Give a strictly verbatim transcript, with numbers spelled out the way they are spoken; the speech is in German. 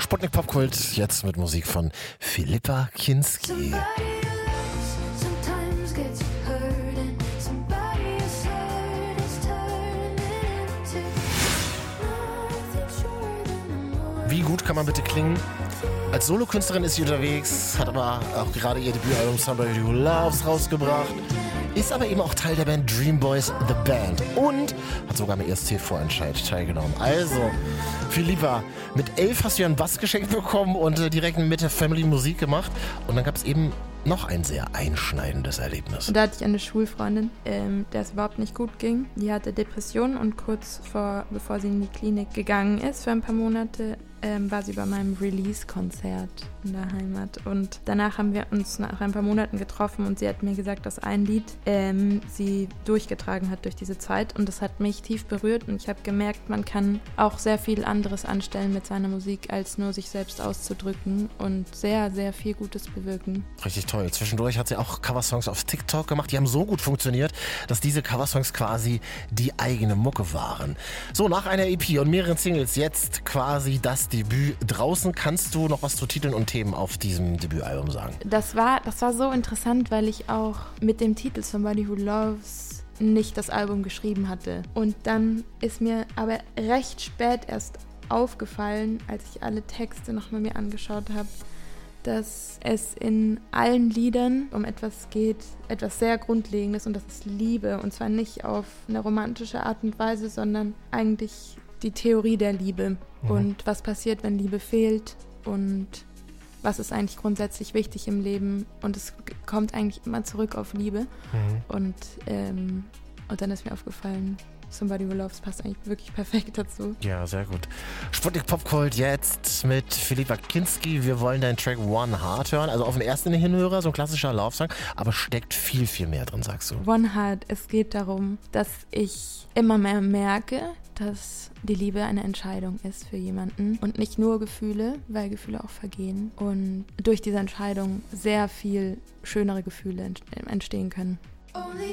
Sputnik Popkult, jetzt mit Musik von Philippa Kinski. Wie gut kann man bitte klingen? Als Solokünstlerin ist sie unterwegs, hat aber auch gerade ihr Debütalbum Somebody Who Loves rausgebracht, ist aber eben auch Teil der Band Dream Boys The Band und hat sogar am E S C-Vorentscheid teilgenommen. Also, Philippa, mit elf hast du ja einen Bass geschenkt bekommen und äh, direkt mit der Family Musik gemacht. Und dann gab es eben noch ein sehr einschneidendes Erlebnis. Und da hatte ich eine Schulfreundin, ähm, der es überhaupt nicht gut ging. Die hatte Depressionen und kurz vor, bevor sie in die Klinik gegangen ist für ein paar Monate, ähm, war sie bei meinem Release-Konzert in der Heimat. Und danach haben wir uns nach ein paar Monaten getroffen und sie hat mir gesagt, dass ein Lied ähm, sie durchgetragen hat durch diese Zeit. Und das hat mich tief berührt und ich habe gemerkt, man kann auch sehr viel anderes anstellen mit seiner Musik, als nur sich selbst auszudrücken und sehr, sehr viel Gutes bewirken. Richtig toll. Zwischendurch hat sie auch Coversongs auf TikTok gemacht. Die haben so gut funktioniert, dass diese Coversongs quasi die eigene Mucke waren. So, nach einer E P und mehreren Singles jetzt quasi das Debüt draußen. Kannst du noch was zu Titeln und Themen auf diesem Debütalbum sagen? Das war, das war so interessant, weil ich auch mit dem Titel Somebody Who Loves nicht das Album geschrieben hatte. Und dann ist mir aber recht spät erst aufgefallen, als ich alle Texte nochmal mir angeschaut habe, dass es in allen Liedern um etwas geht, etwas sehr Grundlegendes, und das ist Liebe. Und zwar nicht auf eine romantische Art und Weise, sondern eigentlich die Theorie der Liebe. Mhm. Und was passiert, wenn Liebe fehlt und was ist eigentlich grundsätzlich wichtig im Leben. Und es kommt eigentlich immer zurück auf Liebe. Mhm. Und, ähm, und dann ist mir aufgefallen, Somebody Who Loves passt eigentlich wirklich perfekt dazu. Ja, sehr gut. Sputnik Popkult jetzt mit Philippa Kinski. Wir wollen deinen Track One Heart hören. Also auf den ersten Hinhörer, so ein klassischer Love-Song, aber steckt viel, viel mehr drin, sagst du. One Heart, es geht darum, dass ich immer mehr merke, dass die Liebe eine Entscheidung ist für jemanden und nicht nur Gefühle, weil Gefühle auch vergehen und durch diese Entscheidung sehr viel schönere Gefühle entstehen können.